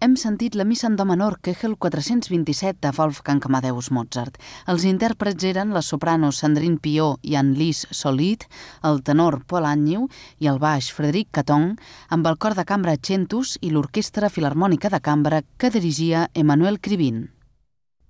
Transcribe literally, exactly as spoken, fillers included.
Hem sentit la Missa en do menor Kegel quatre-cents vint-i-set de Wolfgang Amadeus Mozart. Els intèrprets eren la soprano Sandrine Piot i Anne-Lise Solid, el tenor Paul Agnew i el baix Frédéric Caton, amb el cor de cambra Centus i l'Orquestra Filharmònica de Cambra que dirigia Emmanuel Krivine.